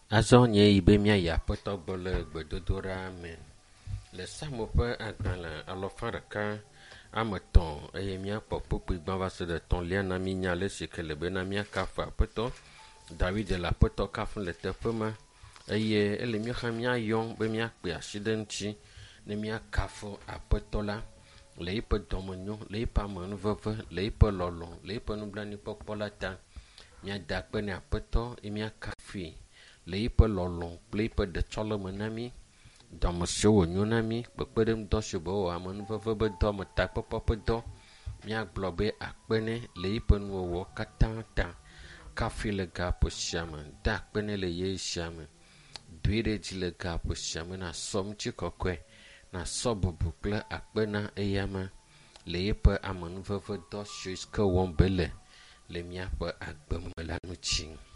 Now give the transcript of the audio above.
Azɔ nye yi be míayi Aƒetɔ gbɔ le gbedodoɖa me. Le Samuel ƒe agbalẽ 103 eye míakpɔ kpukpuigba va se ɖe 3 na mínya le si ke le be na míakafu Aƒetɔ. David le Aƒetɔ kafum le teƒe ma eye ele míaxa míayɔ be míakpe asi ɖe ŋuti ne míakafu Aƒetɔ la le yiƒe dɔmenyo, le yiƒe amenuveve, le yiƒe lɔlɔ̃, le yiƒe nublanuikpɔkpɔ la ta. Míada akpe ne Aƒetɔ eye míakafui le yiƒe lɔlɔ̃ kple yiƒe ɖetsɔleme na mí, dɔme siwo wònyo na mí, kpekpeɖeŋudɔ si be wòwɔ amenuveve be dɔ, ametakpɔkpɔ ƒe dɔ. Míagblɔ be akpe ne le yiƒe nuwɔwɔ katã ta. Kafui le gaƒo sia me, da akpe ne le ye sia me. Doi ɖe dzi le gaƒo sia me, nasɔ ŋutikɔkɔe, nasɔ bubu kple akpe na eya ma le yiƒe amenuveve dɔ si ke wɔm be le míaƒe agbe me la ŋuti.